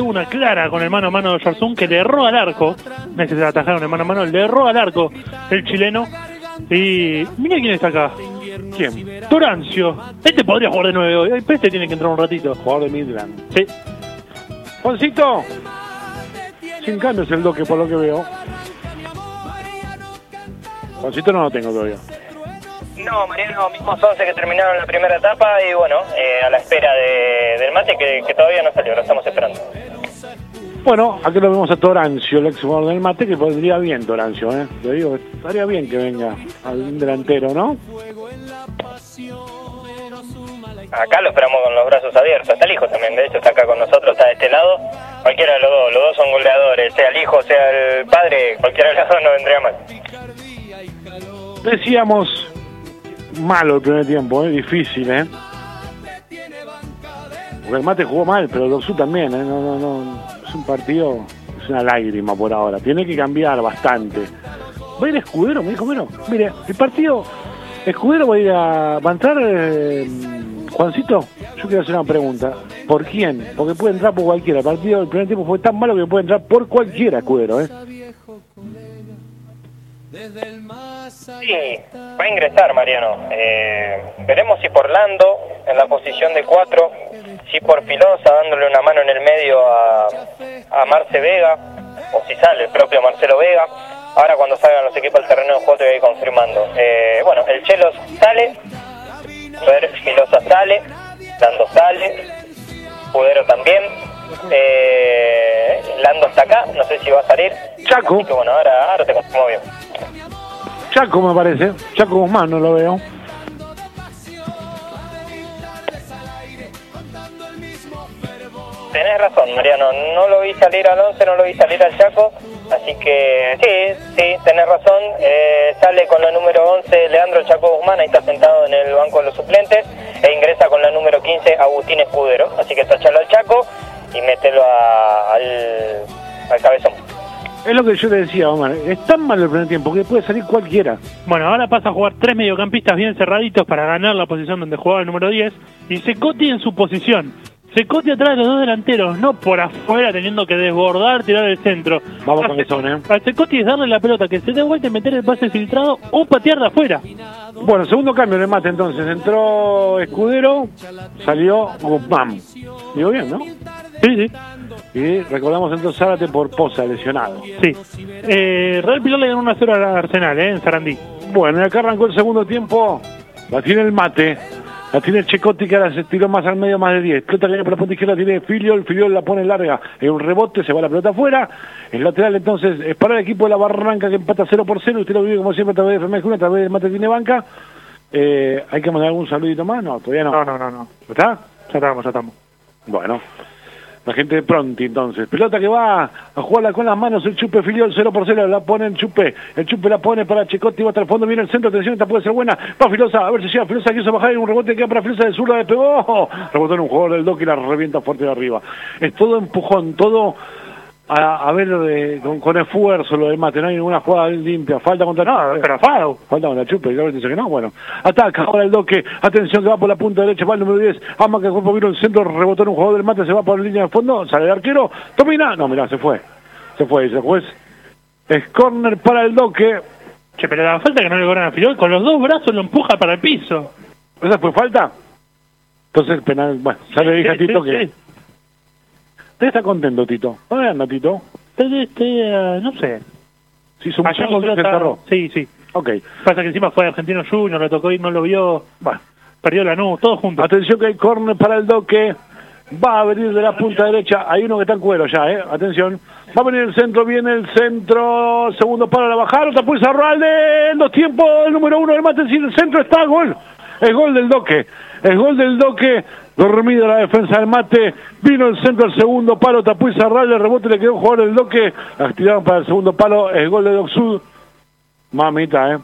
tuvo una clara con el mano a mano de Oyarzún que le erró al arco. No es que se la atajaron el mano a mano, le erró al arco el chileno. Y mira quién está acá. ¿Quién? Torancio. Este podría jugar de 9 hoy. Este tiene que entrar un ratito. Jugador de Midland. Sí. Juancito. Sin cambios el Doque, por lo que veo. Juancito no lo tengo todavía. No, Mariano, mismos 11 que terminaron la primera etapa y bueno, a la espera del mate que todavía no salió, lo estamos esperando. Bueno, aquí lo vemos a Torancio, el ex jugador del mate, que podría bien Torancio, ¿eh? Te digo, estaría bien que venga algún delantero, ¿no? Acá lo esperamos con los brazos abiertos, está el hijo también, de hecho está acá con nosotros, está de este lado. Cualquiera de los dos son goleadores, sea el hijo, sea el padre, cualquiera de los dos no vendría mal. Decíamos, malo el primer tiempo, difícil, porque el mate jugó mal, pero el Doxú también, no, es un partido, es una lágrima por ahora, tiene que cambiar bastante. Va a ir Escudero, me dijo, bueno, mire, el partido, Escudero va a entrar, Juancito, yo quiero hacer una pregunta, ¿por quién? Porque puede entrar por cualquiera, el partido del primer tiempo fue tan malo que puede entrar por cualquiera, Escudero, Sí, va a ingresar Mariano. Veremos si por Lando en la posición de 4, si por Filosa dándole una mano en el medio a Marce Vega, o si sale el propio Marcelo Vega. Ahora cuando salgan los equipos al terreno de juego te voy a ir confirmando. Bueno, el Chelos sale, Filosa sale, Lando sale, Escudero también. Lando está acá, no sé si va a salir. Chaco. Así que bueno, ahora te confirmo bien. Chaco me parece, Chaco Guzmán no lo veo. Tenés razón, Mariano, no lo vi salir al 11, no lo vi salir al Chaco, así que sí, tenés razón, sale con la número 11 Leandro Chaco Guzmán, ahí está sentado en el banco de los suplentes, e ingresa con la número 15 Agustín Escudero, así que tachalo al Chaco y mételo al cabezón. Es lo que yo te decía, Omar, es tan malo el primer tiempo que puede salir cualquiera. Bueno, ahora pasa a jugar 3 mediocampistas bien cerraditos para ganar la posición donde jugaba el número 10, y Secotti en su posición. Secotti atrás de los dos delanteros, no por afuera teniendo que desbordar, tirar el centro. Vamos con eso, A Secotti es darle la pelota, que se dé vuelta y meter el pase filtrado o patear de afuera. Bueno, segundo cambio de mate entonces. Entró Escudero, salió Guzmán. Digo bien, ¿no? Sí. Y recordamos entonces Zárate por Poza, lesionado. Sí. Real Pilar le ganó 1-0 al Arsenal, en Sarandí. Bueno, y acá arrancó el segundo tiempo. La tiene el mate. La tiene Checotti, que ahora se tiró más al medio, más de 10. Pelota que viene por la punta izquierda, tiene Filiol la pone larga. En un rebote, se va la pelota afuera. El lateral entonces es para el equipo de la Barranca, que empata 0-0. Usted lo vive como siempre a través de FMJ, a través del Mate Tiene Banca. ¿Hay que mandar algún saludito más? No, todavía no. No. ¿Está? Ya estamos. Bueno. La gente de Pronti entonces. Pelota que va a jugarla con las manos el Chupe Filiol, 0-0, la pone el Chupe la pone para Checotti, va hasta el fondo, viene el centro, atención, esta puede ser buena, va Filosa, a ver si llega Filosa, quiso bajar en un rebote, queda para Filosa de zurda, despegó, rebotó en un jugador del Doque y la revienta fuerte de arriba. Es todo empujón, todo a ver con esfuerzo lo del mate, no hay ninguna jugada limpia, falta contra falta contra Chupe, y dice que no, bueno, ataca ahora el Doque, atención que va por la punta derecha, va el número 10, ama que el cuerpo vino el centro, rebotó en un jugador del mate, se va por la línea de fondo, sale el arquero, domina, no, mirá, se fue, dice el juez, es córner para el Doque. Che, pero la falta que no le cobran a Filiol, con los dos brazos lo empuja para el piso. ¿Esa fue falta? Entonces penal, bueno, ya le dije a Tito que... Sí. ¿Usted está contento, Tito? ¿Dónde anda, Tito? No sé. Sí, su Ayer muchacho se enterró. Sí. Ok. Pasa que encima fue Argentino Junior, le tocó ir, no lo vio. Bueno, perdió Lanús, todos juntos. Atención que hay córner para el Doque. Va a venir de la punta derecha. Hay uno que está en cuero ya, Atención. Va a venir el centro, viene el centro. Segundo para la bajada. Otra pulsa Ralde. En 2 tiempos, el número 1 del mate. El centro está, gol. Es gol del Doque. Es gol del Doque. Dormida la defensa del mate. Vino el centro al segundo palo. Tapó y Zarral. El rebote le quedó un jugador del Doque. La tiraron para el segundo palo. Es gol de Doxud. Mamita,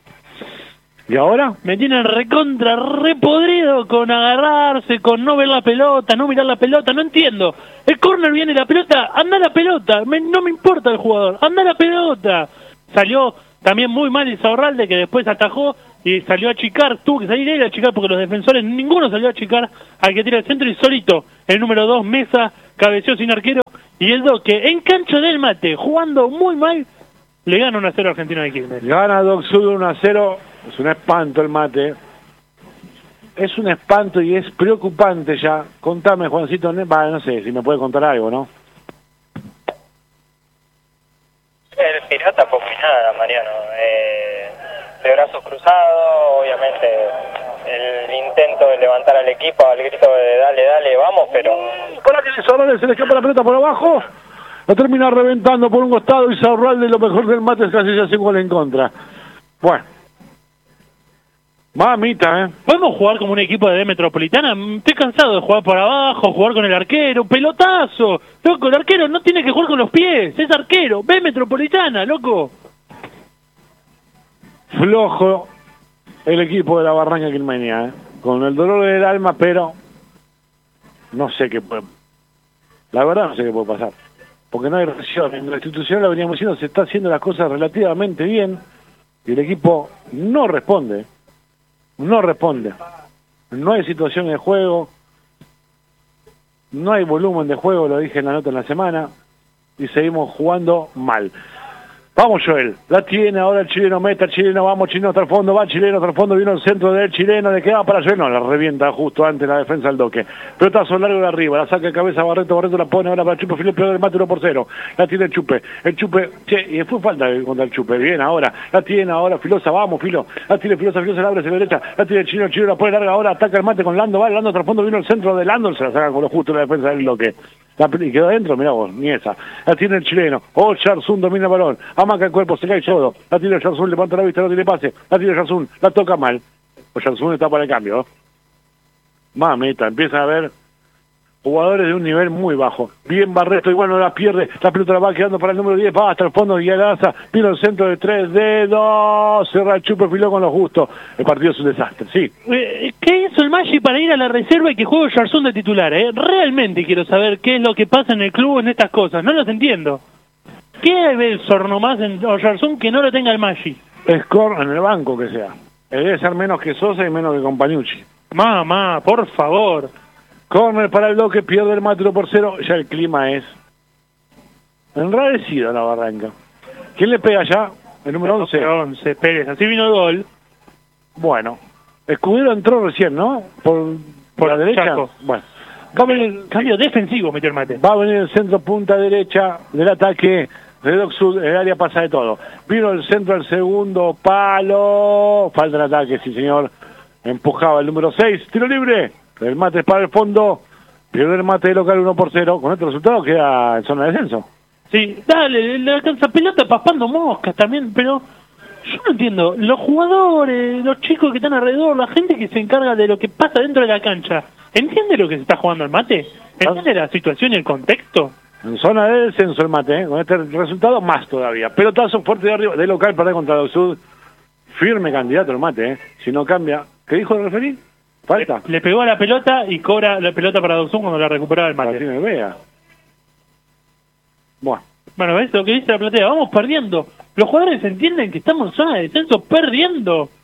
¿Y ahora? Me tienen repodrido con agarrarse, con no ver la pelota, no mirar la pelota, no entiendo. El córner viene la pelota, anda la pelota, no me importa el jugador, anda la pelota. Salió también muy mal Izarralde, que después atajó y salió a achicar, tuvo que salir él a achicar porque los defensores, ninguno salió a achicar al que tira el centro y solito. El número 2, Mesa, cabeceó sin arquero Y el Doque, en cancha del Mate, jugando muy mal, le gana 1-0 a Argentino de Quilmes. Gana Doc Sud 1-0. Es un espanto el Mate. Es un espanto y es preocupante ya. Contame, Juancito, no sé si me puede contar algo, ¿no? El Pirata poco y nada, Mariano. De brazos cruzados, obviamente el intento de levantar al equipo, al grito de dale, vamos, pero... Para que se le escapa la pelota por abajo. La termina reventando por un costado y Saurralde, lo mejor del Mate, es casi ya 5 goles en contra. Bueno. Mamita, ¿Podemos jugar como un equipo de Metropolitana? Estoy cansado de jugar por abajo, jugar con el arquero, pelotazo. Loco, el arquero no tiene que jugar con los pies, es arquero. Ve Metropolitana, loco. Flojo el equipo de la Barranca Quilmenia, con el dolor del alma, pero no sé qué puede... La verdad no sé qué puede pasar. Porque no hay reacción. En la institución, la veníamos diciendo, se está haciendo las cosas relativamente bien y el equipo no responde. No responde. No hay situación de juego, no hay volumen de juego, lo dije en la nota en la semana, y seguimos jugando mal. Vamos, Joel, la tiene ahora el chileno, meta el chileno, vamos, chileno hasta el fondo, va el chileno hasta el fondo, vino el centro del chileno, le queda para Joel, no, la revienta justo antes la defensa del Doque. Pelotazo largo de arriba, la saca de cabeza Barreto la pone ahora para el Chupe, Filipe del Mate 1-0, la tiene el Chupe, y fue falta contra el Chupe, bien ahora, la tiene ahora Filosa, vamos Filo, la tiene Filosa, la abre hacia la derecha, la tiene el chileno la pone larga ahora, ataca el Mate con Lando, va Lando hasta el fondo, vino el centro de Lando, se la saca con lo justo la defensa del Doque. Y quedó adentro, mirá vos, ni esa. La tiene el chileno. Oyarzún domina el balón. Amaca el cuerpo, se cae todo. La tiene Oyarzún, levanta la vista, no tiene pase. La tiene Oyarzún, la toca mal. Oyarzún está para el cambio. Mamita, empiezan a ver jugadores de un nivel muy bajo. Bien Barreto, igual no la pierde. La pelota la va quedando para el número 10. Va hasta el fondo y lanza. Vino el centro de 3 dedos. Cerra el Chupe, filó con lo justo. El partido es un desastre, sí. ¿Qué hizo el Maggi para ir a la reserva y que juegue Oyarzún de titular? Realmente quiero saber qué es lo que pasa en el club en estas cosas. No los entiendo. ¿Qué ve el Sornomás en Oyarzún que no lo tenga el Maggi? Score en el banco que sea. Debe ser menos que Sosa y menos que Compañucci. Mamá, por favor. Corner para el Doque, pierde el Mate 1-0. Ya el clima es enrarecido en la Barranca. ¿Quién le pega ya? El número 11. 11, Pérez. Así vino el gol. Bueno. Escudero entró recién, ¿no? Por la derecha. Chaco. Bueno. Va a venir, cambio defensivo metió el Mate. Va a venir el centro punta derecha del ataque de Doc Sud. El área pasa de todo. Vino el centro al segundo palo. Falta el ataque, sí señor. Empujaba el número 6. Tiro libre. El Mate para el fondo. Pierde el Mate de local 1-0. Con este resultado queda en zona de descenso. Sí, dale, le alcanza pelota paspando moscas también, pero yo no entiendo. Los jugadores, los chicos que están alrededor, la gente que se encarga de lo que pasa dentro de la cancha, ¿entiende lo que se está jugando el Mate? ¿Entiende la situación y el contexto? En zona de descenso el Mate, con este resultado más todavía. Pelotazo fuerte de arriba, de local para contra Doc Sud. Firme candidato el Mate, si no cambia. ¿Qué dijo el referí? Falta. Le pegó a la pelota y cobra la pelota para Doc Sud cuando la recuperaba el Mate. Martínez Vega. Bueno, ¿ves lo que dice la platea? Vamos perdiendo. Los jugadores entienden que estamos en zona de descenso perdiendo.